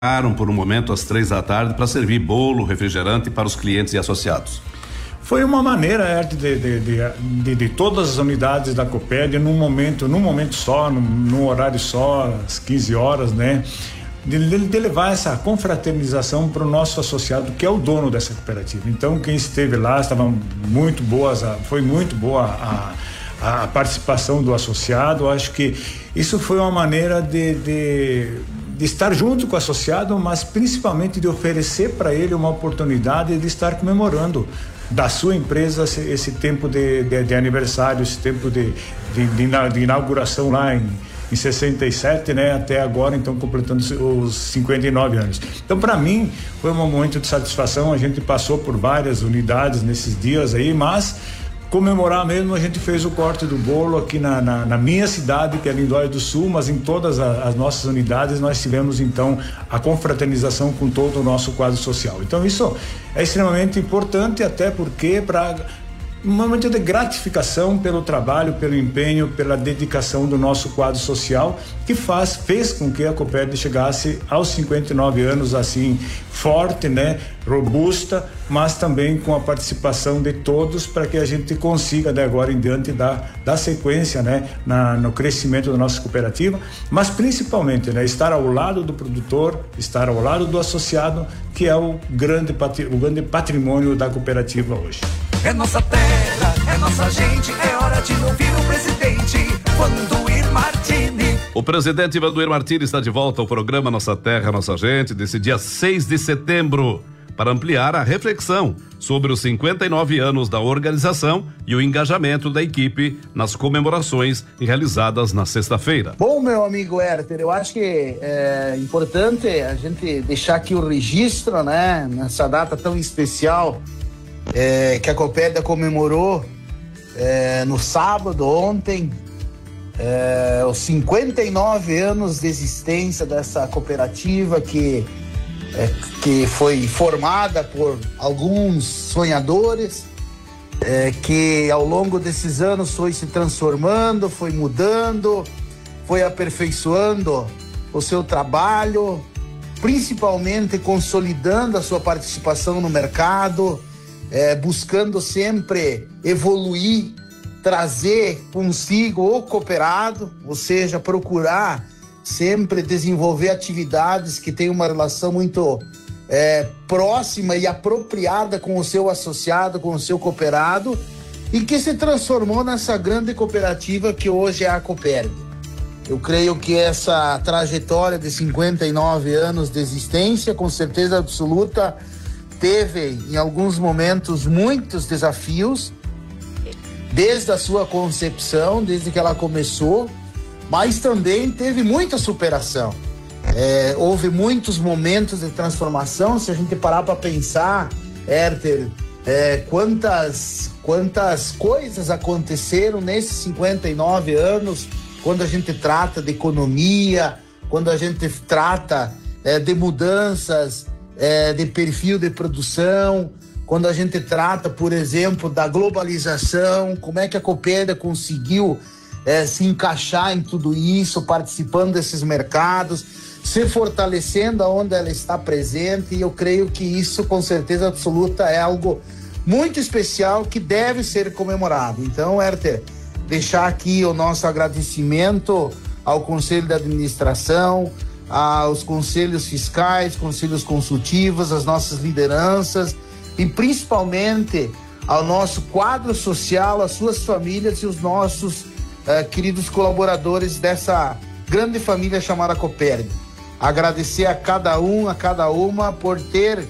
por um momento às 3 da tarde para servir bolo, refrigerante para os clientes e associados. Foi uma maneira de todas as unidades da Copérdia num momento só, num horário só, às 15 horas, né? De levar essa confraternização para o nosso associado, que é o dono dessa cooperativa. Então, quem esteve lá, foi muito boa a participação do associado. Acho que isso foi uma maneira de estar junto com o associado, mas principalmente de oferecer para ele uma oportunidade de estar comemorando da sua empresa esse tempo de aniversário, esse tempo de inauguração lá em 67, né, até agora, então completando os 59 anos. Então, para mim, foi um momento de satisfação. A gente passou por várias unidades nesses dias aí, mas comemorar mesmo, a gente fez o corte do bolo aqui na minha cidade, que é Lindóia do Sul, mas em todas as nossas unidades nós tivemos então a confraternização com todo o nosso quadro social. Então isso é extremamente importante, até porque para um momento de gratificação pelo trabalho, pelo empenho, pela dedicação do nosso quadro social, que fez com que a Copérdia chegasse aos 59 anos assim, forte, né, robusta, mas também com a participação de todos, para que a gente consiga de agora em diante dar sequência, né, no crescimento da nossa cooperativa, mas principalmente, né, estar ao lado do produtor, estar ao lado do associado, que é o grande patrimônio da cooperativa hoje. É nossa terra, é nossa gente, é hora de ouvir o presidente, Vandoir Martini. O presidente Vandoir Martini está de volta ao programa Nossa Terra, Nossa Gente, desse dia 6 de setembro, para ampliar a reflexão sobre os 59 anos da organização e o engajamento da equipe nas comemorações realizadas na sexta-feira. Bom, meu amigo Herter, eu acho que é importante a gente deixar aqui o registro, né, nessa data tão especial, que a Copérdia comemorou no sábado, ontem, os 59 anos de existência dessa cooperativa que foi formada por alguns sonhadores, que ao longo desses anos foi se transformando, foi mudando, foi aperfeiçoando o seu trabalho, principalmente consolidando a sua participação no mercado, buscando sempre evoluir, trazer consigo o cooperado, ou seja, procurar sempre desenvolver atividades que tenham uma relação muito próxima e apropriada com o seu associado, com o seu cooperado, e que se transformou nessa grande cooperativa que hoje é a Copérdia. Eu creio que essa trajetória de 59 anos de existência, com certeza absoluta, teve em alguns momentos muitos desafios, desde a sua concepção, desde que ela começou, mas também teve muita superação. Houve muitos momentos de transformação. Se a gente parar para pensar, Herter, quantas coisas aconteceram nesses 59 anos, quando a gente trata de economia, quando a gente trata de mudanças de perfil de produção, quando a gente trata, por exemplo, da globalização, como é que a Copérdia conseguiu se encaixar em tudo isso, participando desses mercados, se fortalecendo onde ela está presente, e eu creio que isso, com certeza absoluta, é algo muito especial que deve ser comemorado. Então, Herter, deixar aqui o nosso agradecimento ao Conselho de Administração, aos conselhos fiscais, conselhos consultivos, às nossas lideranças e principalmente ao nosso quadro social, às suas famílias e os nossos queridos colaboradores dessa grande família chamada Copérdia. Agradecer a cada um, a cada uma por ter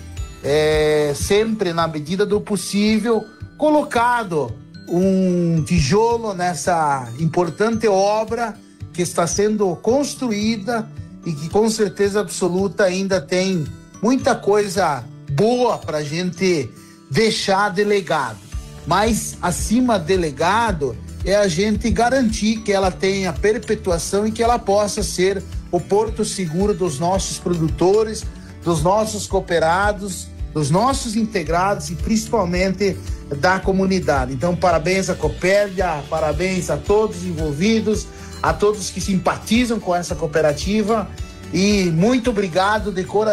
sempre, na medida do possível, colocado um tijolo nessa importante obra que está sendo construída e que com certeza absoluta ainda tem muita coisa boa para a gente deixar de legado. Mas acima de legado é a gente garantir que ela tenha perpetuação e que ela possa ser o porto seguro dos nossos produtores, dos nossos cooperados, dos nossos integrados e principalmente da comunidade. Então, parabéns à Copérdia, parabéns a todos os envolvidos, a todos que simpatizam com essa cooperativa, E muito obrigado de coração.